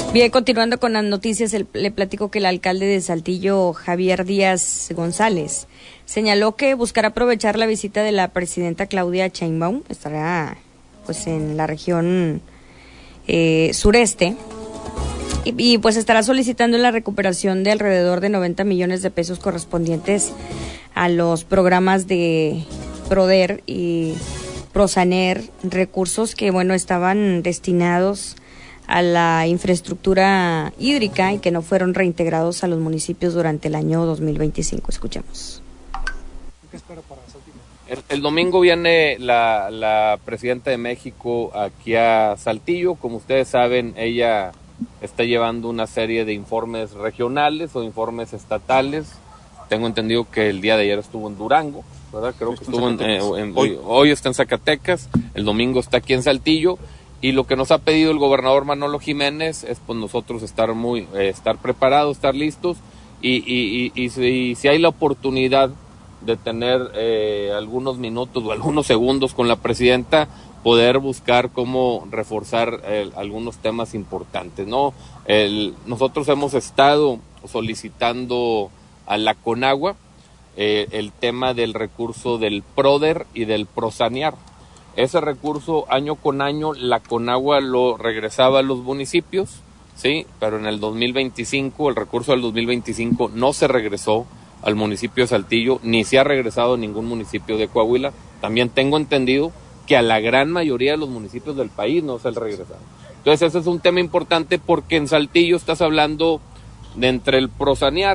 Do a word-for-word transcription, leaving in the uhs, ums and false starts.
Bien, continuando con las noticias, el, le platico que el alcalde de Saltillo, Javier Díaz González, señaló que buscará aprovechar la visita de la presidenta Claudia Sheinbaum, estará pues en la región eh, sureste, y, y pues estará solicitando la recuperación de alrededor de noventa millones de pesos correspondientes a los programas de PRODER y PROSANER, recursos que bueno estaban destinados a la infraestructura hídrica y que no fueron reintegrados a los municipios durante el año dos mil veinticinco. Escuchemos. ¿Qué espera para Saltillo? El, el domingo viene la, la presidenta de México aquí a Saltillo. Como ustedes saben, ella está llevando una serie de informes regionales o informes estatales. Tengo entendido que el día de ayer estuvo en Durango, ¿verdad? Creo que estuvo en, en, en, hoy, hoy está en Zacatecas, el domingo está aquí en Saltillo. Y lo que nos ha pedido el gobernador Manolo Jiménez es pues nosotros estar muy eh, estar preparados, estar listos y, y, y, y, si, y si hay la oportunidad de tener eh, algunos minutos o algunos segundos con la presidenta, poder buscar cómo reforzar eh, algunos temas importantes, ¿no? El, nosotros hemos estado solicitando a la Conagua eh, el tema del recurso del PRODER y del PROSANEAR. Ese recurso año con año la Conagua lo regresaba a los municipios, sí, pero en el dos mil veinticinco, el recurso del dos mil veinticinco no se regresó al municipio de Saltillo, ni se ha regresado a ningún municipio de Coahuila. También tengo entendido que a la gran mayoría de los municipios del país no se ha regresado. Entonces ese es un tema importante porque en Saltillo estás hablando de entre el PROSANEAR